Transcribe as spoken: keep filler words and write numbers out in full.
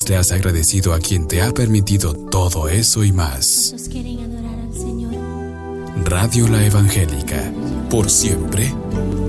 le has agradecido a quien te ha permitido todo eso y más? ¿Cuántos quieren adorar al Señor? Radio La Evangélica, por siempre